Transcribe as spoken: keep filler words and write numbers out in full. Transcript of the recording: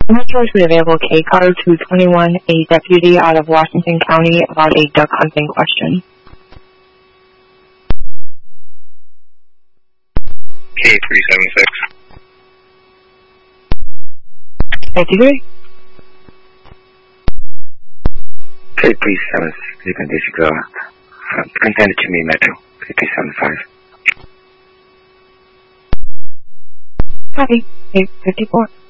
Metro to available K car two twenty-one, a deputy out of Washington County about a duck hunting question. K three seven six. fifty-three. K three seven six, you can go. Contact it to me, Metro. K three seven five. Copy. eight fifty-four.